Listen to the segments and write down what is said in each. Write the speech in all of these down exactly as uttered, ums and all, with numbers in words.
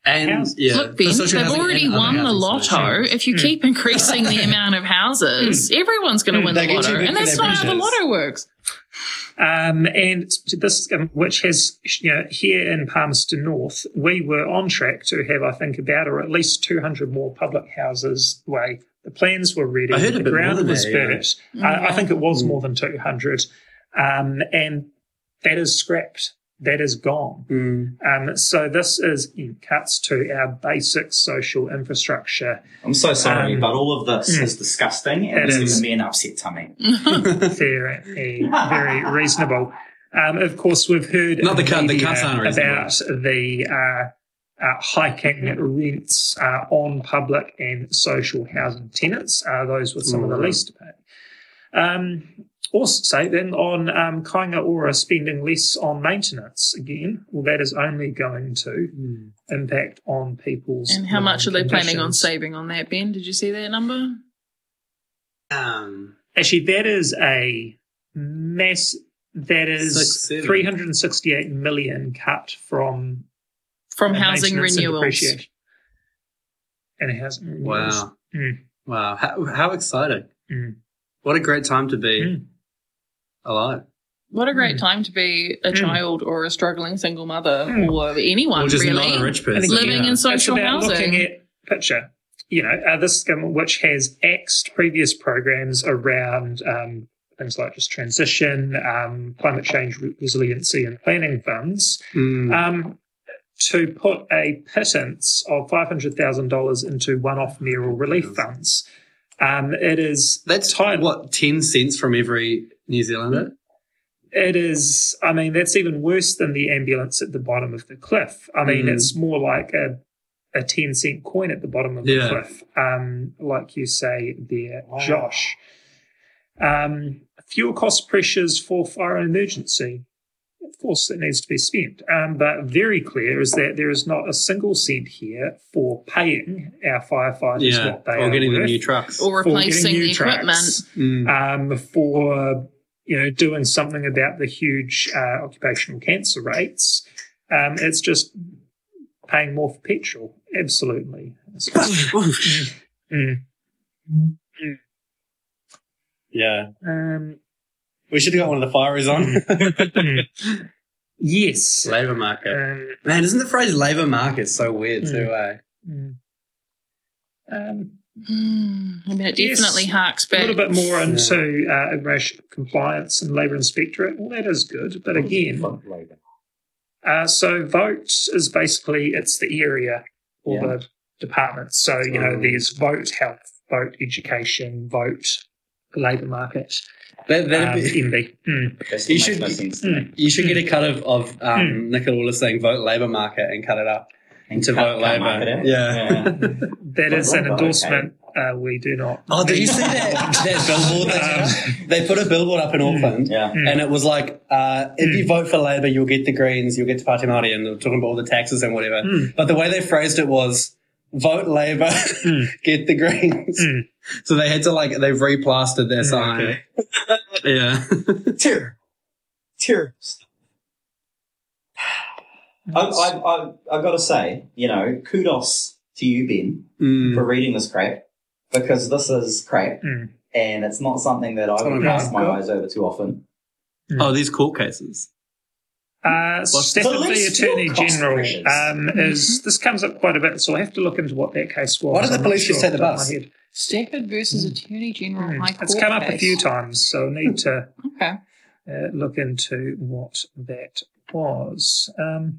And Houses. yeah, Look, Ben, for social they've housing already and other won the housing lotto. solutions. If you keep increasing the amount of houses, everyone's going to win They the get too lotto. big And for that's their not how the britches. lotto works. Um, and this, um, which has, you know, here in Palmerston North, we were on track to have, I think, about or at least two hundred more public houses way. The plans were ready. I heard a the bit more ground than was that, yeah. burnt. I, I think it was Mm. more than two hundred. Um, and that is scrapped. That is gone. Mm. Um, so this is you know, cuts to our basic social infrastructure. I'm so sorry, Um, but all of this mm. is disgusting and It it's is. leaving me an upset tummy. Very, very reasonable. Um, of course, we've heard Not the in cut- the media cuts aren't reasonable. about the uh, uh, hiking rents uh, on public and social housing tenants, uh, those with some of the Mm. least to pay. Um, also, then on um, Kainga Ora spending less on maintenance again, well, that is only going to Mm. impact on people's And how much are they living planning on conditions. saving on that, Ben? Did you see that number? Um, Actually, that is a mass. That is Six, seven. three hundred sixty-eight million cut from From uh, housing maintenance and renewals. depreciation. And housing renewals. wow. Mm. Wow. How, how exciting. Mm. What a great time to be Mm. alive. What a great Mm. time to be a Mm. child or a struggling single mother Mm. or anyone Or just really. not a rich person. Living yeah. in social it's about housing. looking at picture. You know, uh, this government, which has axed previous programs around um, things like just transition, um, climate change re- resiliency and planning funds, Mm. um, to put a pittance of five hundred thousand dollars into one-off mayoral relief funds. Um, it is That's tied. what, ten cents from every New Zealander? It is, I mean, that's even worse than the ambulance at the bottom of the cliff. I mean, Mm. it's more like a, a ten cent coin at the bottom of the Yeah. cliff, um, like you say there, Josh. Um, fuel cost pressures for fire and emergency. Of course, that needs to be spent. Um, but very clear is that there is not a single cent here for paying our firefighters Yeah. what they Or are getting them worth, new trucks. Or for getting replacing new the equipment. trucks, Mm. um, for you know doing something about the huge uh, occupational cancer rates. Um, it's just paying more for petrol. Absolutely. Mm. Yeah. Um, We should have got one of the fireys on. mm. Yes. Labour market. Um, Man, isn't the phrase labour market so weird Mm. too, eh? mm. Um, Mm, I mean, it Yes. definitely harks a back. little bit more into uh, immigration compliance and labour inspectorate. Well, that is good, but again, uh, so vote is basically it's the area or Yeah. the department. So you know, Mm. there's vote health, vote education, vote labour market, That, that'd um, be, M B. Mm. That You makes should- no sense to me. you should get a cut of, of um, Mm. Nicola saying vote labour market and cut it up And to cut- vote cut Labour. market out. Yeah. That is an Okay. endorsement. Uh, we do not. Oh, did you see that, that billboard? Um, They, they put a billboard up in Auckland. Yeah. Mm. And it was like, uh, if you vote for Labour, you'll get the Greens, you'll get the Party Māori, and they're talking about all the taxes and whatever. Mm. But the way they phrased it was, vote Labour, Mm. get the Greens. Mm. So they had to like, they've replastered their Mm, sign. okay. Yeah. Tear. Tear. I, I, I, I've got to say, you know, kudos to you, Ben, Mm. for reading this crap, because this is crap, Mm. and it's not something that I It's would not pass a- my eyes over too often. Oh, these court cases. Uh, Stafford v. police Attorney fuel cost General pressures. um, is this comes up quite a bit, so I have to look into what that case was. Why did the I'm not police just sure take the off bus? top of my head. Stafford versus Attorney General Hmm. High Court It's come up a case. few times, so I need to Okay. uh, look into what that was. Um,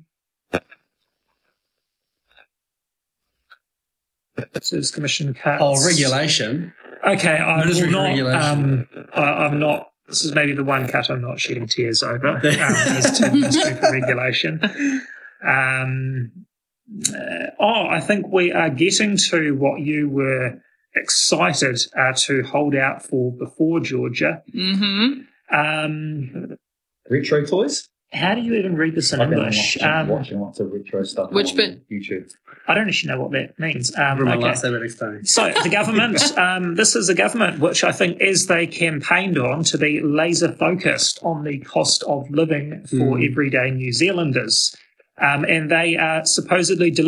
Citizens Commission cuts. Oh, regulation. Okay, I will Military not. regulation. Um, I, I'm not. This is maybe the one cut I'm not shedding tears over. Um, as to Ministry for regulation. Um, uh, oh, I think we are getting to what you were excited uh, to hold out for before, Georgia. Mm-hmm. Um, Retro toys? how do you even read this in I've been English? watching, Um, watching lots of retro stuff Which on bit? YouTube. I don't actually know what that means. Um, From my okay. last ever explain. So the government, um, this is a government which I think, as they campaigned on, to be laser focused on the cost of living for Mm. everyday New Zealanders, um, and they are supposedly delivering